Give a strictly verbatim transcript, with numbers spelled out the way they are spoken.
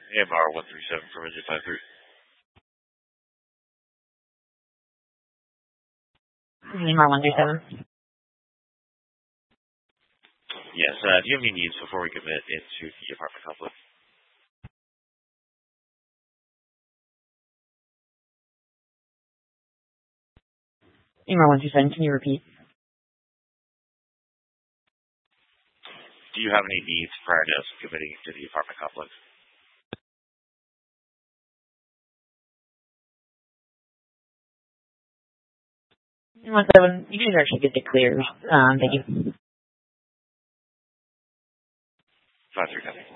A M R one three seven from engine five three. A M R one three seven. Yes, uh, do you have any needs before we commit into the apartment complex? A M R one three seven, can you repeat? Do you have any needs prior to us committing to the apartment complex? one seven, you guys are actually good to clear. Um, thank you. five three seven.